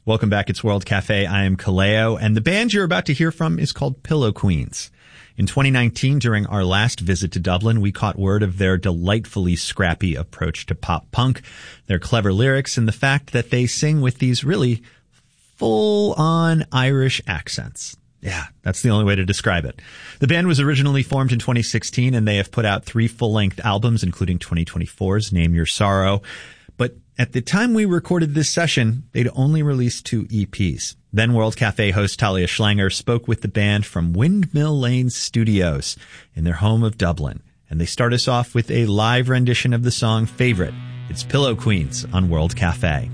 Welcome back. It's World Cafe. I am Kaleo, and the band you're about to hear from is called Pillow Queens. In 2019, during our last visit to Dublin, we caught word of their delightfully scrappy approach to pop punk, their clever lyrics, and the fact that they sing with these really full-on Irish accents. Yeah, that's the only way to describe it. The band was originally formed in 2016, and they have put out 3 full-length albums, including 2024's Name Your Sorrow. But at the time we recorded this session, they'd only released 2 EPs. Then World Cafe host Talia Schlanger spoke with the band from Windmill Lane Studios in their home of Dublin. And they start us off with a live rendition of the song Favorite. It's Pillow Queens on World Cafe.